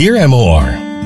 Dear MOR,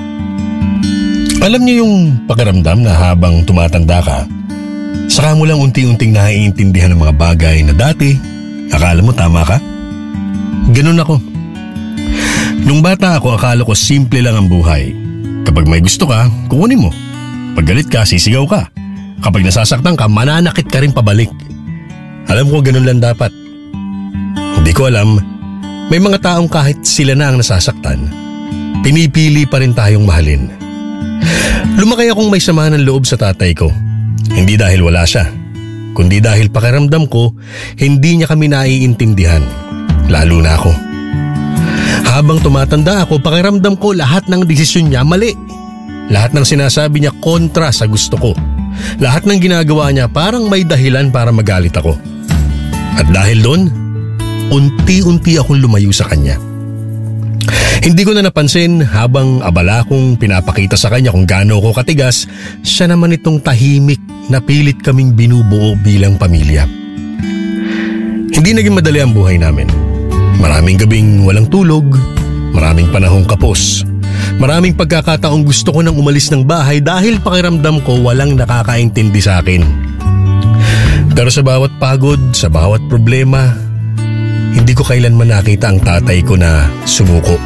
alam niyo yung pakiramdam na habang tumatanda ka, saka mo lang unti-unting naiintindihan ng mga bagay na dati, akala mo tama ka? Ganun ako. Nung bata ako, akala ko simple lang ang buhay. Kapag may gusto ka, kukunin mo. Pag galit ka, sisigaw ka. Kapag nasasaktan ka, mananakit ka rin pabalik. Alam ko ganun lang dapat. Hindi ko alam, may mga taong kahit sila na ang nasasaktan, pinipili pa rin tayong mahalin. Lumaki akong may sama ng loob sa tatay ko. Hindi dahil wala siya, kundi dahil pakiramdam ko, hindi niya kami naiintindihan. Lalo na ako. Habang tumatanda ako, pakiramdam ko lahat ng desisyon niya mali. Lahat ng sinasabi niya kontra sa gusto ko. Lahat ng ginagawa niya parang may dahilan para magalit ako. At dahil doon, unti-unti akong lumayo sa kanya. Hindi ko na napansin habang abala kong pinapakita sa kanya kung gaano ko katigas, siya naman itong tahimik na pilit kaming binubuo bilang pamilya. Hindi naging madali ang buhay namin. Maraming gabing walang tulog, maraming panahong kapos. Maraming pagkakataong gusto ko nang umalis ng bahay dahil pakiramdam ko walang nakakaintindi sa akin. Pero sa bawat pagod, sa bawat problema, hindi ko kailanman nakita ang tatay ko na sumuko.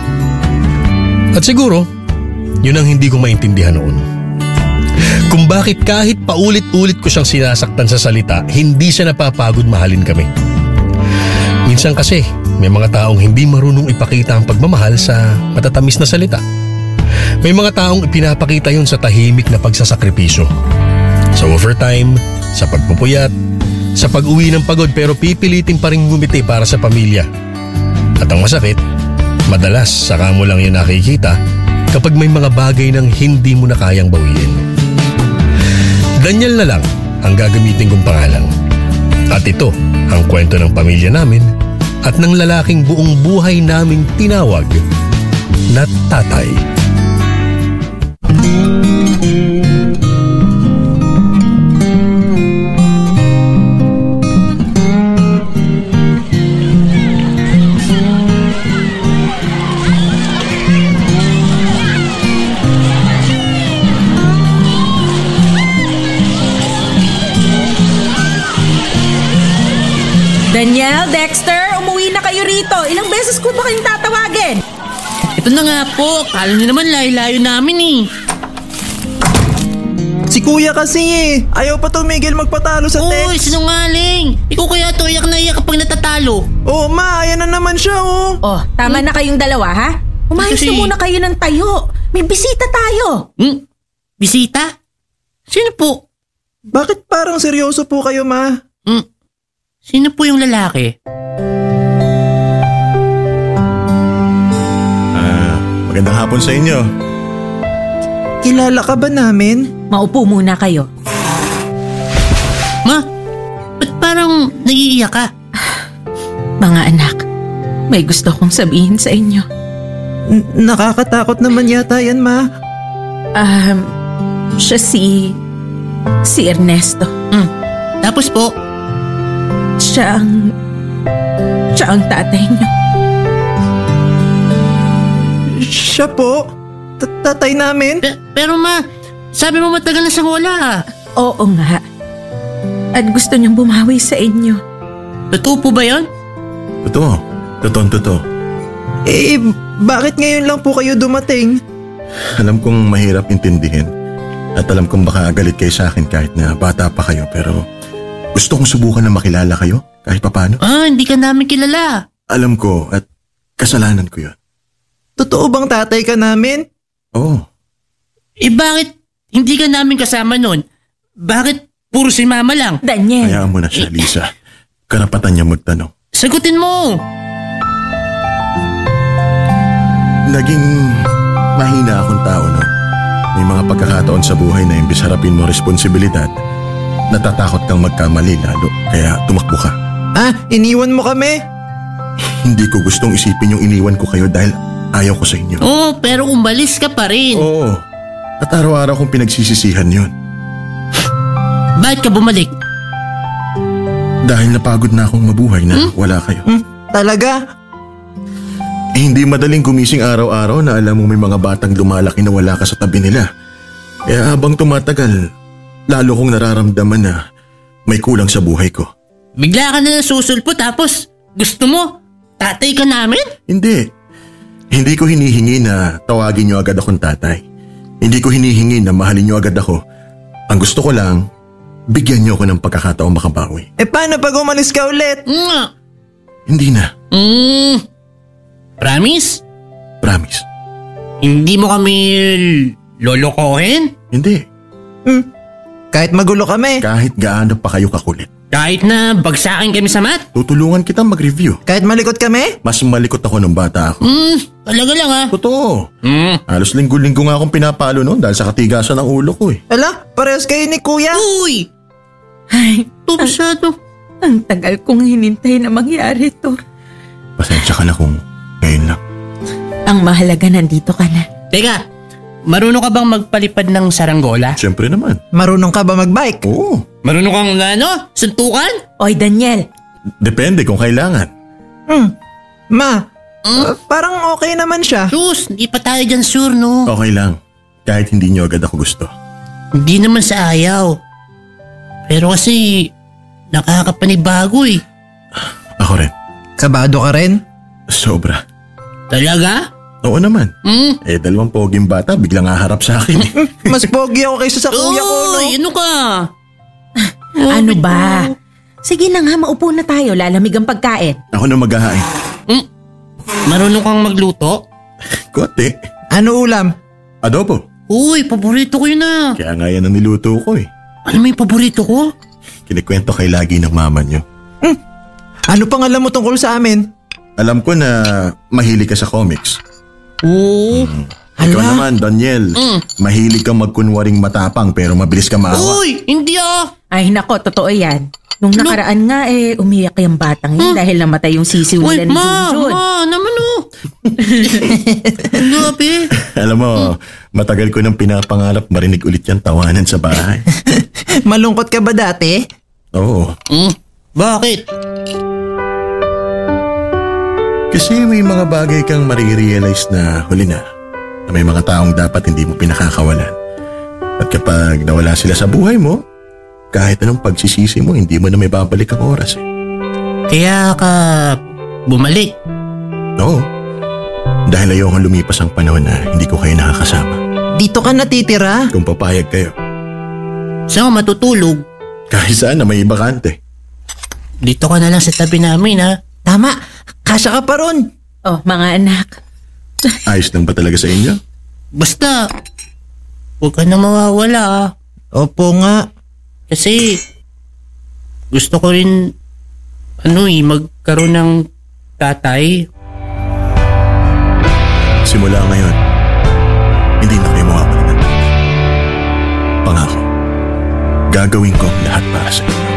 At siguro, yun ang hindi ko maintindihan noon. Kung bakit kahit paulit-ulit ko siyang sinasaktan sa salita, hindi siya napapagod mahalin kami. Minsan kasi, may mga taong hindi marunong ipakita ang pagmamahal sa matatamis na salita. May mga taong ipinapakita yun sa tahimik na pagsasakripisyo. Sa overtime, sa pagpupuyat, sa pag-uwi ng pagod pero pipilitin pa rin ngumiti para sa pamilya. At ang masakit, madalas saka mo lang yun nakikita kapag may mga bagay nang hindi mo na kayang bawiin. Daniel na lang ang gagamitin kong pangalan. At ito ang kwento ng pamilya namin at ng lalaking buong buhay naming tinawag na tatay. Daniel, Dexter, umuwi na kayo rito. Ilang beses ko ba kayong tatawagin? Ito na nga po, kala niyo naman layo-layo namin eh. Si kuya kasi ayaw pa tumigil magpatalo sa text. Uy, sinungaling! Ikaw kaya to, iyak na iyak kapag natatalo. Oh ma, ayan na naman siya oh. Oh, tama na kayong dalawa ha? Umayos na muna kayo ng tayo. May bisita tayo. Bisita? Sino po? Bakit parang seryoso po kayo ma? Sino po yung lalaki? Magandang hapon sa inyo. Kilala ka ba namin? Maupo muna kayo. Ma, ba't parang naiiyak ka? Mga anak, may gusto kong sabihin sa inyo. Nakakatakot naman yata yan ma. Siya si Ernesto. Tapos po? Siya ang tatay niyo. Siya po? Tatay namin? Pero ma, sabi mo matagal na siyang wala. Oo nga. At gusto niyang bumawi sa inyo. Totoo po ba yun? Totoo. Totoo. Bakit ngayon lang po kayo dumating? Alam kong mahirap intindihin. At alam kong baka galit kayo sa akin kahit na bata pa kayo. Pero gusto kong subukan na makilala kayo kahit papano. Hindi ka namin kilala. Alam ko at kasalanan ko yun. Totoo bang tatay ka namin? Oo. Bakit hindi ka namin kasama nun? Bakit puro si mama lang? Daniel. Hayaan mo na siya, Lisa. Karapatan niya magtanong. Sagutin mo! Naging mahina akong tao noon. May mga pagkakataon sa buhay na imbis harapin mo responsibilidad, natatakot kang magkamali lalo, kaya tumakbo ka. Iniwan mo kami? Hindi ko gustong isipin yung iniwan ko kayo dahil ayaw ko sa inyo. Oo, pero umalis ka pa rin. Oo. At araw-araw kong pinagsisisihan yun. Bakit ka bumalik? Dahil napagod na akong mabuhay na wala kayo. Talaga? Hindi madaling gumising araw-araw na alam mo may mga batang lumalaki na wala ka sa tabi nila. Kaya habang tumatagal, lalo kong nararamdaman na may kulang sa buhay ko. Bigla ka na lang susulpo tapos gusto mo, tatay ka namin? Hindi. Hindi ko hinihingi na tawagin niyo agad akong tatay. Hindi ko hinihingi na mahalin niyo agad ako. Ang gusto ko lang, bigyan niyo ako ng pagkakataong makabawi. Paano pag umalis ka ulit? Nga. Hindi na. Promise? Promise. Hindi mo kami lolokohin? Hindi. Kahit magulo kami. Kahit gaano pa kayo kakulit. Kahit na bagsakin kami sa mat? Tutulungan kitang mag-review. Kahit malikot kami. Mas malikot ako nung bata ako. Talaga lang ah. Totoo. Halos linggo-linggo nga akong pinapalo noon dahil sa katigasan ng ulo ko eh. Ala, parehas kayo ni kuya. Uy! Ay, Ito masyado. ang tagal kong hinintay na mangyari to. Pasensya ka na kung ngayon lang. Ang mahalaga nandito ka na. Teka, marunong ka bang magpalipad ng saranggola? Siyempre naman. Marunong ka ba magbike? Oo. Marunong kang suntukan? Oy, Daniel. Depende kung kailangan. Ma, parang okay naman siya. Sus, hindi pa tayo dyan sure no? Okay lang. Kahit hindi niyo agad ako gusto. Hindi naman sa ayaw. Pero kasi, nakakapanibago eh. Ako rin. Kabado ka rin? Sobra. Talaga? Oo naman. Dalawang poging bata biglang haharap sa akin eh. Mas pogi ako kaysa sa kuya ko, no? Uy, ano ka? Ano ba? Sige na nga, maupo na tayo. Lalamig ang pagkain. Ako na maghahain. Marunong kang magluto? Kote. Ano ulam? Adobo. Uy, paborito ko yun ah. Kaya nga yan ang niluto ko eh. Ano may paborito ko? Kinikwento kay lagi ng mama niyo. Ano pang alam mo tungkol sa amin? Alam ko na mahilig ka sa comics. Oo. Ikaw naman, Daniel. Mahilig kang magkunwaring matapang pero mabilis ka maawa. Uy, hindi ah. Ay nako, totoo yan. Nung nakaraan nga umiyak yung batang yun dahil namatay yung sisiw Uy, nila ni Junjun. naman oh. Grabe. Alam mo, matagal ko nang pinapangarap marinig ulit yung tawanan sa bahay. Malungkot ka ba dati? Oo. Bakit? Kasi may mga bagay kang marirealize na huli na may mga taong dapat hindi mo pinakakawalan. At kapag nawala sila sa buhay mo, kahit anong pagsisisi mo, hindi mo na may babalik ang oras eh. Kaya ka bumalik. Oo. Dahil ayokong lumipas ang panahon na hindi ko kayo nakakasama. Dito ka natitira? Kung papayag kayo. Saan ka matutulog? Kahit saan na may bakante. Dito ka na lang sa tabi namin ha. Tama, kasya ka pa ron. Oh, mga anak. Ayos lang ba talaga sa inyo? Basta, huwag ka na mawawala ha. Opo nga. Kasi, gusto ko rin, magkaroon ng tatay. Simula ngayon, hindi na kayo mawawala ng tatay. Pangako, gagawin ko ang lahat para sa inyo.